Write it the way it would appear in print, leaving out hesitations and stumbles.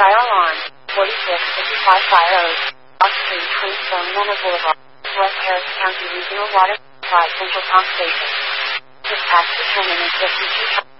Fire alarm. 4655 Fire Oak. Off Street, Queenstone, Manor Boulevard. West Harris County Regional Water Supply Central Pump Station. Dispatch determinant 52.